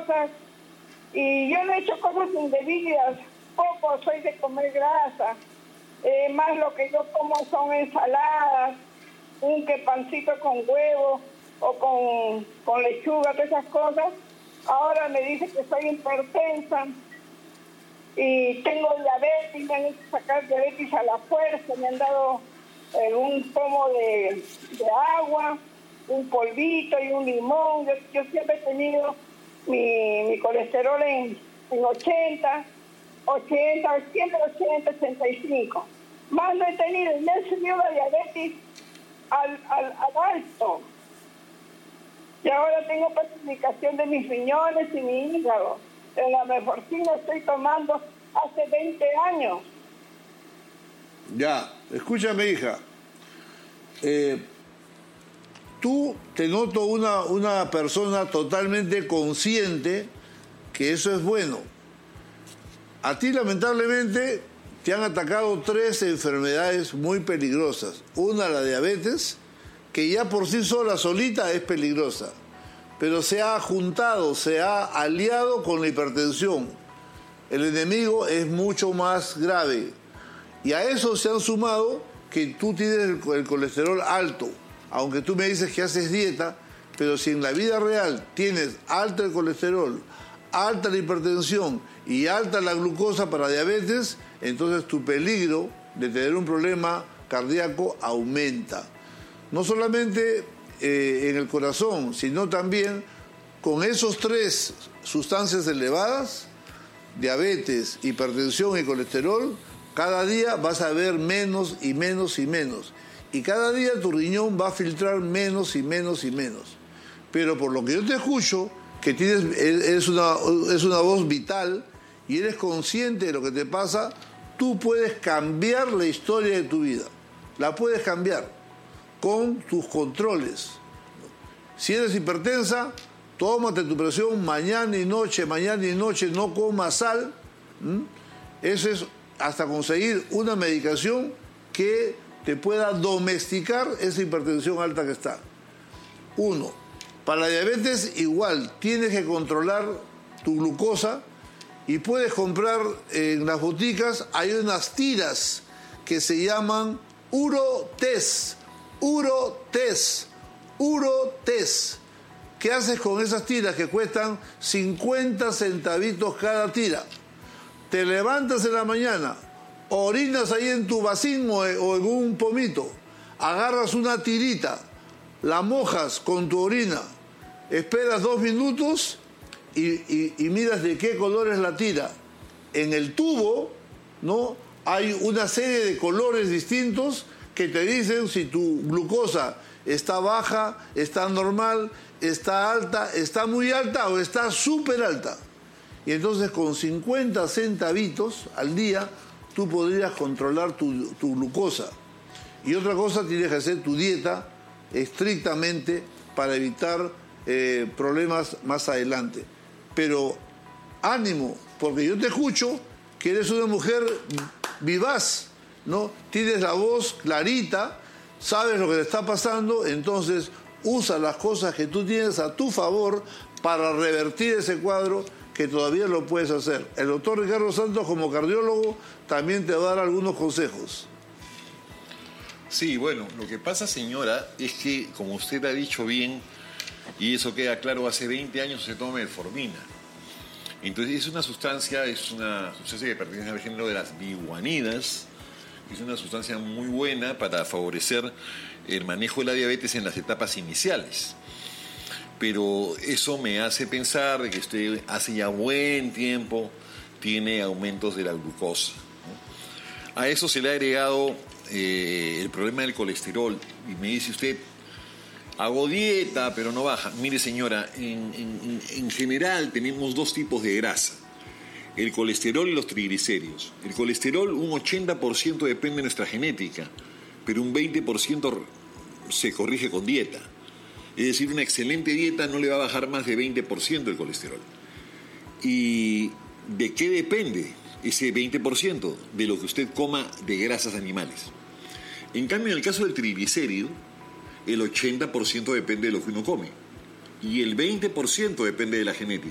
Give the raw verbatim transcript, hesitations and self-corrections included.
cosas, y yo no he hecho cosas indebidas, poco soy de comer grasa, eh, más lo que yo como son ensaladas, un que pancito con huevo o con, con lechuga, todas esas cosas. Ahora me dice que soy hipertensa y tengo diabetes, me han hecho sacar diabetes a la fuerza, me han dado eh, un pomo de, de agua, un polvito y un limón. Yo, yo siempre he tenido mi, mi colesterol en, en ochenta, ochenta, siempre ochenta, ochenta y cinco. Más no he tenido, y me han subido la diabetes al, al, al alto. Y ahora tengo pacificación de mis riñones y mi hígado. En la Meforcina estoy tomando hace veinte años. Ya, escúchame, hija. Eh, tú te noto una, una persona totalmente consciente que eso es bueno. A ti, lamentablemente, te han atacado tres enfermedades muy peligrosas. Una, la diabetes, que ya por sí sola, solita, es peligrosa, pero se ha juntado, se ha aliado con la hipertensión. El enemigo es mucho más grave. Y a eso se han sumado que tú tienes el, el colesterol alto, aunque tú me dices que haces dieta, pero si en la vida real tienes alto el colesterol, alta la hipertensión y alta la glucosa para diabetes, entonces tu peligro de tener un problema cardíaco aumenta. No solamente eh, en el corazón, sino también con esos tres sustancias elevadas, diabetes, hipertensión y colesterol, cada día vas a ver menos y menos y menos. Y cada día tu riñón va a filtrar menos y menos y menos. Pero por lo que yo te escucho, que tienes, eres una, es una voz vital y eres consciente de lo que te pasa, tú puedes cambiar la historia de tu vida. La puedes cambiar con tus controles. Si eres hipertensa, tómate tu presión mañana y noche, mañana y noche, no comas sal. ¿Mm? Eso es hasta conseguir una medicación que te pueda domesticar esa hipertensión alta que está. Uno. Para la diabetes igual, tienes que controlar tu glucosa y puedes comprar en las boticas, hay unas tiras que se llaman Urotest, Urotest, Urotest. ¿Qué haces con esas tiras que cuestan cincuenta centavitos cada tira? Te levantas en la mañana, orinas ahí en tu vasín o en un pomito, agarras una tirita, la mojas con tu orina, esperas dos minutos y, y, y miras de qué color es la tira. En el tubo, ¿no?, hay una serie de colores distintos que te dicen si tu glucosa está baja, está normal, está alta, está muy alta o está súper alta. Y entonces con cincuenta centavitos al día tú podrías controlar tu, tu glucosa. Y otra cosa, tienes que hacer tu dieta estrictamente para evitar eh, problemas más adelante. Pero ánimo, porque yo te escucho que eres una mujer vivaz, ¿no? Tienes la voz clarita, sabes lo que te está pasando, entonces usa las cosas que tú tienes a tu favor para revertir ese cuadro, que todavía lo puedes hacer. El doctor Ricardo Santos, como cardiólogo, también te va a dar algunos consejos. Sí, bueno, lo que pasa, señora, es que, como usted ha dicho bien, y eso queda claro, hace veinte años se toma metformina. Entonces es una sustancia, es una sustancia que pertenece al género de las biguanidas, es una sustancia muy buena para favorecer el manejo de la diabetes en las etapas iniciales. Pero eso me hace pensar de que usted hace ya buen tiempo tiene aumentos de la glucosa, ¿no? A eso se le ha agregado eh, el problema del colesterol. Y me dice usted, hago dieta, pero no baja. Mire, señora, en, en, en general tenemos dos tipos de grasa: el colesterol y los triglicéridos. El colesterol, un ochenta por ciento depende de nuestra genética, pero un veinte por ciento se corrige con dieta. Es decir, una excelente dieta no le va a bajar más de veinte por ciento el colesterol. ¿Y de qué depende ese veinte por ciento? De lo que usted coma de grasas animales. En cambio, en el caso del triglicérido, el ochenta por ciento depende de lo que uno come y el veinte por ciento depende de la genética.